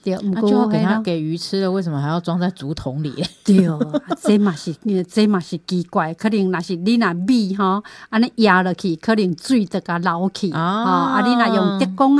对，不就要过给鱼吃了，为什么还要装在竹筒里？ 对，这嘛是奇怪，可能若是你若米吼，安尼压落去，可能水就甲流去，你若用竹竿